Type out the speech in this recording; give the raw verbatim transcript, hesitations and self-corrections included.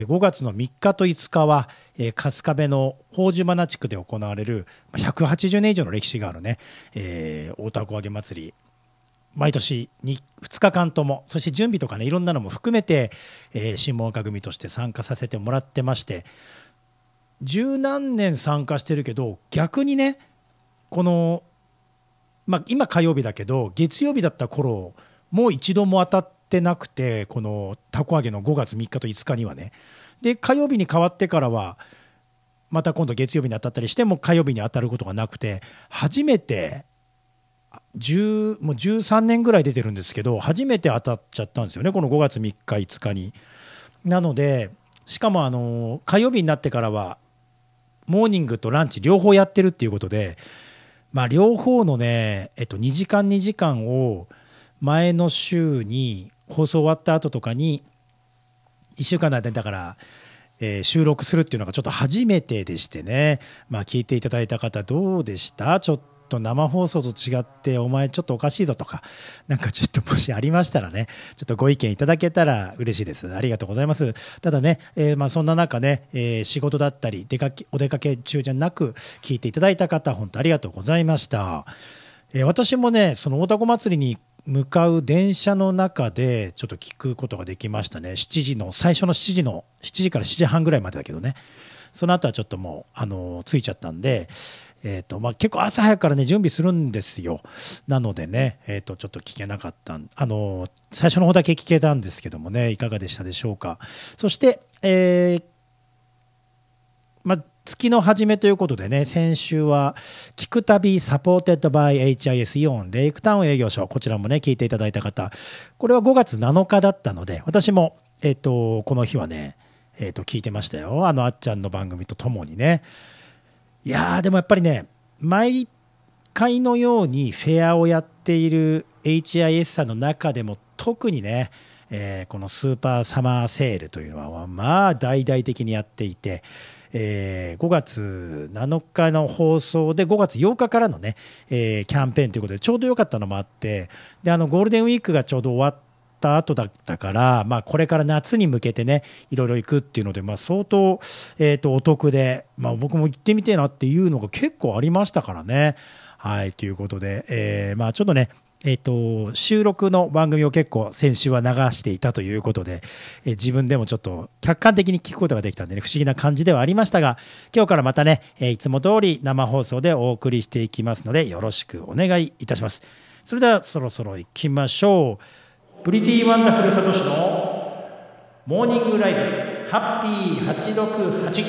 ごがつのみっかといつかは、えー春日部の宝珠花地区で行われるまあひゃくはちじゅうねん以上の歴史があるね、えー大凧揚げ祭り、毎年にふつかかんとも、そして準備とかね、いろんなのも含めて、えー新聞赤組として参加させてもらってまして、十何年参加してるけど、逆にね、この、まあ、今火曜日だけど月曜日だった頃もう一度も当たってなくて、このたこ揚げのごがつみっかといつかにはね。で火曜日に変わってからはまた今度月曜日に当たったりしても火曜日に当たることがなくて、初めてじゅうもうじゅうさんねんぐらい出てるんですけど、初めて当たっちゃったんですよね、このごがつみっかいつかに。なので、しかもあの火曜日になってからはモーニングとランチ両方やってるっていうことで、まあ、両方のね、えっと、にじかんにじかんを前の週に放送終わった後とかにいっしゅうかんの間にだから、えー収録するっていうのがちょっと初めてでしてね、まあ、聞いていただいた方どうでした？ちょっと生放送と違ってお前ちょっとおかしいぞとか、なんかちょっともしありましたらね、ちょっとご意見いただけたら嬉しいです。ありがとうございます。ただね、えーまあそんな中ね、えー仕事だったり出かけお出かけ中じゃなく聞いていただいた方、本当ありがとうございました。えー私もね、その大凧祭りに向かう電車の中でちょっと聞くことができましたね。しちじの最初のしちじのしちじからしちじはんぐらいまでだけどね、その後はちょっともうあの着いちゃったんで、えーとまあ、結構朝早くからね準備するんですよ。なのでね、えーとちょっと聞けなかったんあの最初の方だけ聞けたんですけどもね、いかがでしたでしょうか。そして、えーまあ、月の初めということでね、先週は聞く旅サポーテッドバイ エイチアイエス イオンレイクタウン営業所、こちらもね聞いていただいた方、これはごがつなのかだったので、私も、えー、とこの日はね、えー、と聞いてましたよ、あのあっちゃんの番組とともにね。いやーでもやっぱりね、毎回のようにフェアをやっている エイチアイエス さんの中でも特にね、えーこのスーパーサマーセールというのはまあ大々的にやっていて、えーごがつなのかの放送でごがつようかからのね、えーキャンペーンということでちょうど良かったのもあって、であのゴールデンウィークがちょうど終わった後だったから、まあ、これから夏に向けてねいろいろ行くっていうので、まあ、相当、えーとお得で、まあ、僕も行ってみてえなっていうのが結構ありましたからね。はいということで、えーまあ、ちょっとねえー、と収録の番組を結構先週は流していたということで、えー自分でもちょっと客観的に聞くことができたんでね、不思議な感じではありましたが、今日からまたね、えーいつも通り生放送でお送りしていきますのでよろしくお願いいたします。それではそろそろ行きましょう。プリティワンダフルサトシのモーニングライブハッピーはちろくはち。